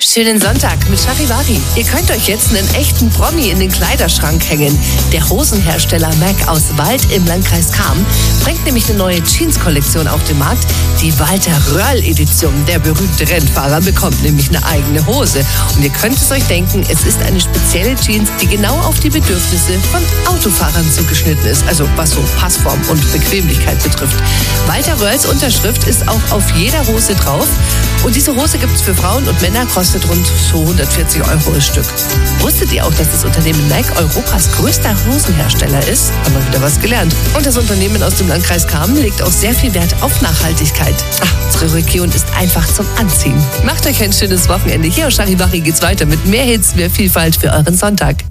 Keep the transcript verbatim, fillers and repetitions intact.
Schönen Sonntag mit Charivari. Ihr könnt euch jetzt einen echten Promi in den Kleiderschrank hängen. Der Hosenhersteller Mac aus Wald im Landkreis Cham bringt nämlich eine neue Jeans-Kollektion auf den Markt. Die Walter Röhrl-Edition. Der berühmte Rennfahrer bekommt nämlich eine eigene Hose. Und ihr könnt es euch denken, es ist eine spezielle Jeans, die genau auf die Bedürfnisse von Autofahrern zugeschnitten ist. Also was so Passform und Bequemlichkeit betrifft. Walter Röhrls Unterschrift ist auch auf jeder Hose drauf. Und diese Hose gibt es für Frauen und Männer, kostet rund so hundertvierzig Euro das Stück. Wusstet ihr auch, dass das Unternehmen Mac Europas größter Hosenhersteller ist? Haben wir wieder was gelernt. Und das Unternehmen aus dem Landkreis Cham legt auch sehr viel Wert auf Nachhaltigkeit. Ach, unsere Region ist einfach zum Anziehen. Macht euch ein schönes Wochenende. Hier auf Charivari geht's weiter mit mehr Hits, mehr Vielfalt für euren Sonntag.